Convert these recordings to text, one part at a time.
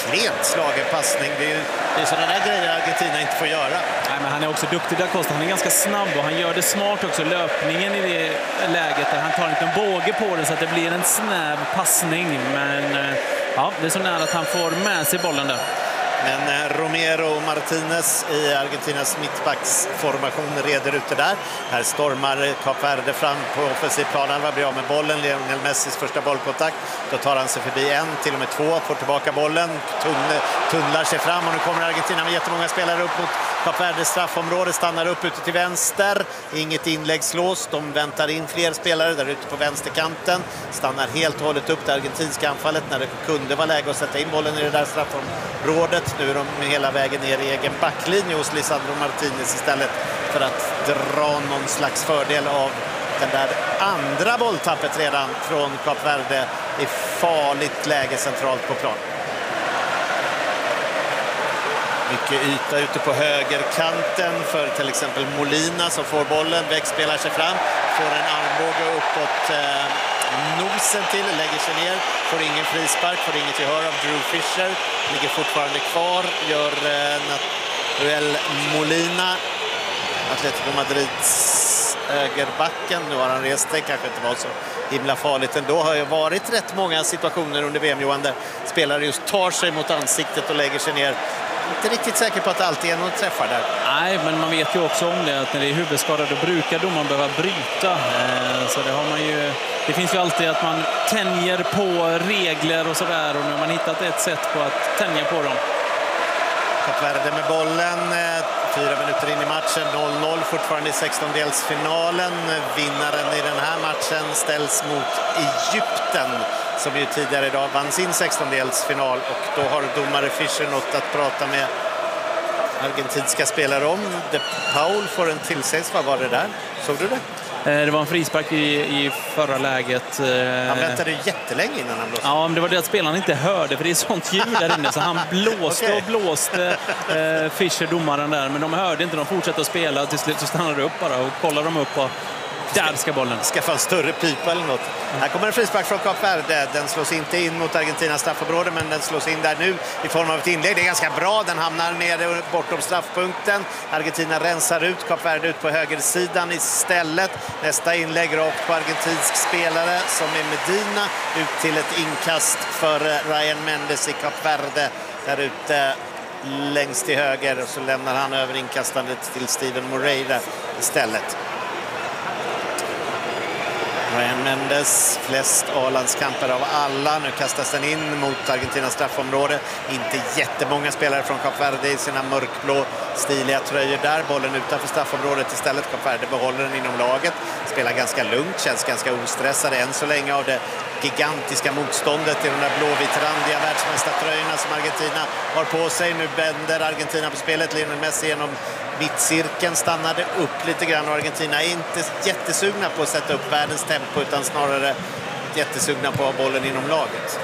klent slagen passning. Det är sådana där grejer Argentina inte får göra. Nej, men han är också duktig där, Costa. Han är ganska snabb och han gör det smart också. Löpningen i det läget där han tar en liten båge på det så att det blir en snäv passning. Men ja, det är så nära att han får med sig bollen där. Men Romero och Martinez i Argentinas mittbacksformation reder ut det där. Här stormar Kap Verde fram på offensiv plan. Han var bra med bollen. Lionel Messis första bollkontakt. Då tar han sig förbi en, till och med två. Får tillbaka bollen. Tunnlar sig fram och nu kommer Argentina med jättemånga spelare upp mot Kap Verdes straffområde. Stannar upp ute till vänster. Inget inlägg slås. De väntar in fler spelare där ute på vänsterkanten. Stannar helt och hållet upp det argentinska anfallet när det kunde vara läge att sätta in bollen i det där straffområdet. Nu är de hela vägen ner i egen backlinje hos Lisandro Martinez istället för att dra någon slags fördel av den där andra bolltappet redan från Kap Verde i farligt läge centralt på plan. Mycket yta ute på högerkanten för till exempel Molina som får bollen, vägspelar sig fram, får en armbåge uppåt nosen till, lägger sig ner, får ingen frispark, får inget gehör av Drew Fisher, ligger fortfarande kvar, gör Nahuel Molina, Atletico Madrids högerbacken. Nu har han rest sig, kanske inte var så himla farligt ändå. Har ju varit rätt många situationer under VM, Johan, där spelare just tar sig mot ansiktet och lägger sig ner. Inte riktigt säker på att det alltid är någon träffar där. Nej, men man vet ju också om det att när det är huvudskada då brukar domaren behöva bryta. Så det har man ju. Det finns ju alltid att man tänjer på regler och sådär, och nu har man hittat ett sätt på att tänja på dem. Kap Verde med bollen, 4 minuter in i matchen, 0-0 fortfarande i 16-delsfinalen. Vinnaren i den här matchen ställs mot Egypten som ju tidigare idag vann sin 16-delsfinal, och då har domare Fischer något att prata med argentinska spelare om. De Paul får en tillsägs. Vad var det där? Såg du det? Det var en frispark i förra läget. Han väntade jättelänge innan han blåste. Ja, men det var det att spelaren inte hörde, för det är sånt ljud där inne. Så han blåste och blåste Fischer, domaren där. Men de hörde inte, de fortsatte att spela. Till slut så stannade upp bara och kollade de upp och där ska bollen. Skaffa en större pipa eller något. Här kommer en frispark från Kap Verde. Den slås inte in mot Argentinas straffområde, men den slås in där nu i form av ett inlägg. Det är ganska bra. Den hamnar nere bortom straffpunkten. Argentina rensar ut Kap Verde ut på högersidan istället. Nästa inlägg rakt på argentinsk spelare som är Medina. Ut till ett inkast för Ryan Mendes i Kap Verde. Där ute längst till höger, och så lämnar han över inkastandet till Steven Moreira istället. Ryan Mendes, flest A-landskamper av alla. Nu kastas den in mot Argentinas straffområde. Inte jättemånga spelare från Kap Verde i sina mörkblå stiliga tröjor där. Bollen utanför straffområdet istället. Kap Verde behåller den inom laget. Spelar ganska lugnt, känns ganska ostressade än så länge av det gigantiska motståndet i de där blåvitrandiga världsmästartröjorna som Argentina har på sig. Nu bänder Argentina på spelet. Lionel Messi genom mittcirkeln stannade upp lite grann, och Argentina är inte jättesugna på att sätta upp världens tempo utan snarare jättesugna på att ha bollen inom laget.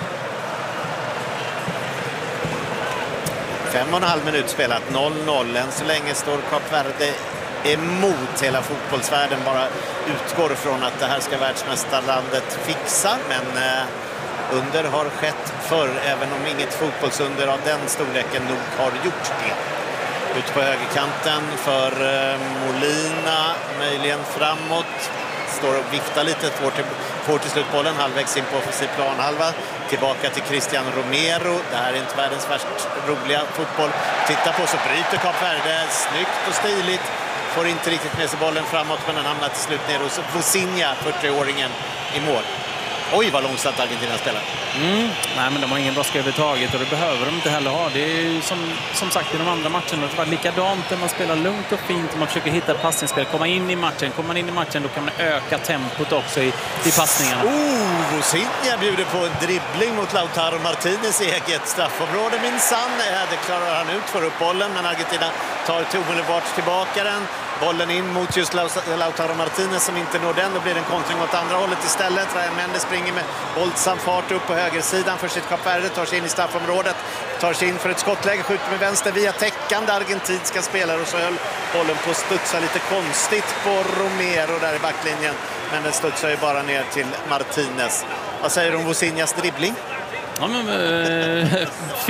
5,5 minut spelat, 0-0. Än så länge står Kap Verde emot. Hela fotbollsvärlden bara utgår från att det här ska världsmästarlandet fixa, men under har skett förr, även om inget fotbollsunder av den storleken nog har gjort det. Ut på högerkanten för Molina, möjligen framåt. Står och viftar lite, får till slut bollen halvvägs in på offensiv planhalva. Tillbaka till Cristian Romero. Det här är inte världens värst roliga fotboll. Titta på, så bryter Kap Verde. Snyggt och stiligt. Får inte riktigt med sig bollen framåt, men den hamnar till slut ner hos Vozinha, 40-åringen, i mål. Oj, vad långsamt Argentina spelar. Nej, men de har ingen brådska överhuvudtaget, och det behöver de inte heller ha. Det är ju som sagt i de andra matcherna. Det var likadant där man spelar lugnt och fint och man försöker hitta ett passningsspel. Kommer man in i matchen då kan man öka tempot också i passningarna. Vozinha bjuder på en dribbling mot Lautaro Martinez i eget straffområde. Minsann, det klarar han ut, får upp bollen, men Argentina tar omedelbart tillbaka den. Bollen in mot just Lautaro Martinez som inte når den. Då blir det en kontring åt andra hållet istället. Ryan Mendes springer med våldsam fart upp på högersidan för sitt Kap Verde. Tar sig in i straffområdet. Tar sig in för ett skottläge. Skjuter med vänster via täckande argentinska spelare. Och så höll bollen på att studsa lite konstigt på Romero där i backlinjen. Men den studsar ju bara ner till Martinez. Vad säger du om Vozinhas dribbling? Ja, men